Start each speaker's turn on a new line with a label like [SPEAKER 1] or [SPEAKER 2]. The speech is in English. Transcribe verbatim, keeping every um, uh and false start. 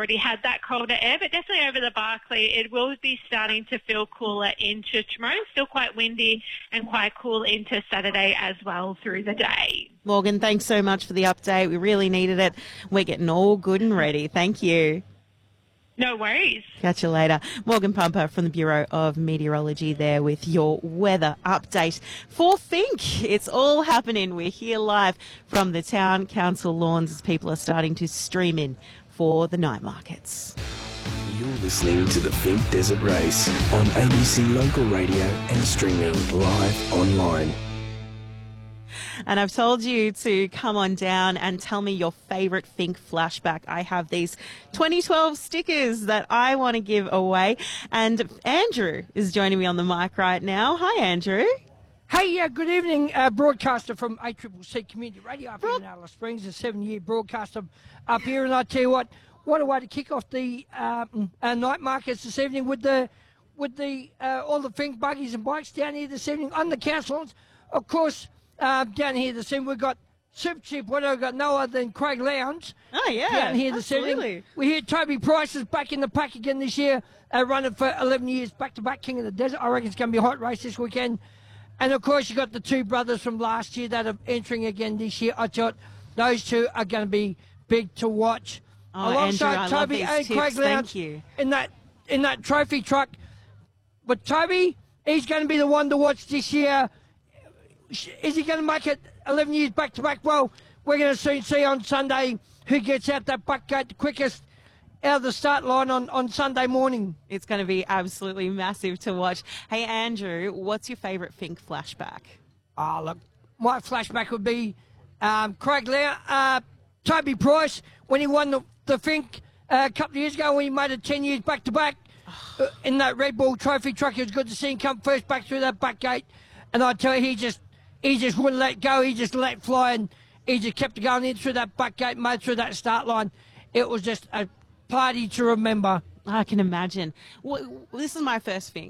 [SPEAKER 1] already had that colder air, but definitely over the Barclay, it will be starting to feel cooler into tomorrow. Still quite windy and quite cool into Saturday as well through the day.
[SPEAKER 2] Morgan, thanks so much for the update. We really needed it. We're getting all good and ready. Thank you.
[SPEAKER 1] No worries.
[SPEAKER 2] Catch you later. Morgan Pumper from the Bureau of Meteorology there with your weather update for Think. It's all happening. We're here live from the Town Council lawns as people are starting to stream in for the night markets.
[SPEAKER 3] You're listening to the Think Desert Race on A B C Local Radio and streaming live online.
[SPEAKER 2] And I've told you to come on down and tell me your favourite Think flashback. I have these twenty twelve stickers that I want to give away. And Andrew is joining me on the mic right now. Hi, Andrew.
[SPEAKER 4] Hey, uh, good evening, uh, broadcaster from A C C C Community Radio up here in Alice Springs, a seven-year broadcaster up here. And I tell you what, what a way to kick off the um, uh, night markets this evening with the with the uh, all the Think buggies and bikes down here this evening on the council lawns. Of course, uh, down here this evening we've got Supercheap, what I've got no other than Craig Lowndes.
[SPEAKER 2] Oh, yeah,
[SPEAKER 4] down here this
[SPEAKER 2] absolutely.
[SPEAKER 4] evening. We hear Toby Price is back in the pack again this year, uh, running for eleven years back-to-back King of the Desert. I reckon it's going to be a hot race this weekend. And, of course, you've got the two brothers from last year that are entering again this year. I thought those two are going to be big to watch.
[SPEAKER 2] Oh,
[SPEAKER 4] Alongside
[SPEAKER 2] Andrew, I
[SPEAKER 4] Toby
[SPEAKER 2] love these
[SPEAKER 4] and
[SPEAKER 2] tips.
[SPEAKER 4] Craig
[SPEAKER 2] Thank
[SPEAKER 4] Lowndes
[SPEAKER 2] you.
[SPEAKER 4] in that, in that trophy truck. But Toby, he's going to be the one to watch this year. Is he going to make it eleven years back-to-back? Well, we're going to soon see on Sunday who gets out that buck gate the quickest out of the start line on, on Sunday morning.
[SPEAKER 2] It's going to be absolutely massive to watch. Hey, Andrew, what's your favourite Think flashback?
[SPEAKER 4] Oh, look, my flashback would be um, Craig Lowndes, uh, Toby Price, when he won the, the Think uh, a couple of years ago when he made it ten years back-to-back uh, in that Red Bull Trophy truck. It was good to see him come first back through that back gate. And I tell you, he just he just wouldn't let go. He just let fly, and he just kept going in through that back gate, made through that start line. It was just a party to remember.
[SPEAKER 2] I can imagine. Well, this is my first Think.